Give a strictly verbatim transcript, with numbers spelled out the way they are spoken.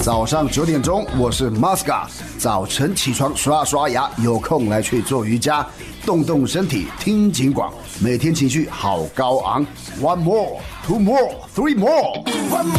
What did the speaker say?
早上九点钟，我是 Masca。早晨起床刷刷牙，有空来去做瑜伽，动动身体，听警广。每天情绪好高昂。One more, two more, three more. One more.